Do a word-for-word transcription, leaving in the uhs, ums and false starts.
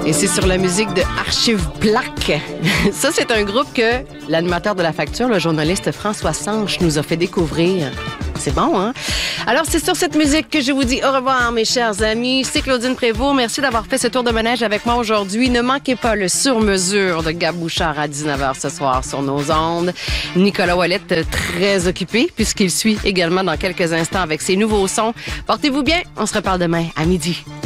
Et c'est sur la musique de Archive Plaque. Ça, c'est un groupe que l'animateur de La Facture, le journaliste François Sanche, nous a fait découvrir. C'est bon, hein? Alors, c'est sur cette musique que je vous dis au revoir, mes chers amis. C'est Claudine Prévost. Merci d'avoir fait ce tour de manège avec moi aujourd'hui. Ne manquez pas le sur-mesure de Gab Bouchard à dix-neuf heures ce soir sur nos ondes. Nicolas Ouellette, très occupé, puisqu'il suit également dans quelques instants avec ses nouveaux sons. Portez-vous bien. On se reparle demain à midi.